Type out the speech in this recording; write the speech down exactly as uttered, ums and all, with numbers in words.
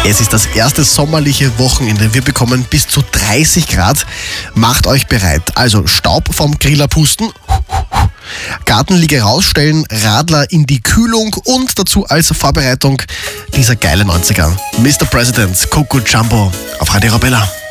Es ist das erste sommerliche Wochenende. Wir bekommen bis zu dreißig Grad. Macht euch bereit. Also Staub vom Griller pusten, Gartenliege rausstellen, Radler in die Kühlung und dazu als Vorbereitung dieser geile neunziger. Mister President, Coco Jumbo auf Radio Arabella.